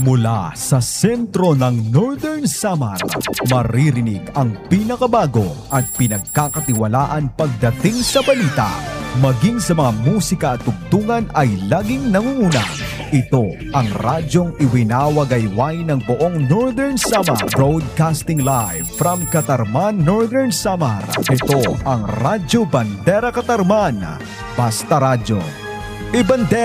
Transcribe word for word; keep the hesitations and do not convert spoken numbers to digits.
Mula sa sentro ng Northern Samar, maririnig ang pinakabago at pinagkakatiwalaan pagdating sa balita. Maging sa mga musika at tugtungan ay laging nangunguna. Ito ang radyong iwinawagayway ng buong Northern Samar. Broadcasting live from Katarman, Northern Samar. Ito ang Radyo Bandera Katarman. Basta Radyo. Ibandera!